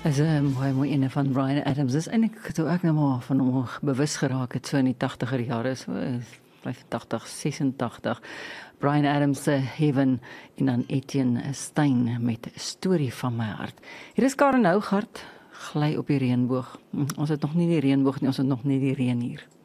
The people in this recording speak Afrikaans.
Is 'n mooi ene van Bryan Adams. Dis eintlik toe ek nou maar van hom bewus geraak het so in die 80er jare, so 85, 86. Bryan Adams se Heaven en dan Etienne Stein met 'n storie van my hart. Hier is Karen Hougaard, gly op die reënboog. Ons het nog nie die reënboog nie, ons het nog net die reën hier.